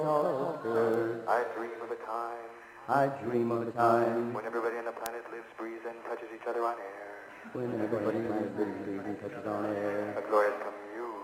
I dream of a time. I dream of a time when everybody on the planet lives, breathes, and touches each other on air. when everybody lives, breathes, and touches on air.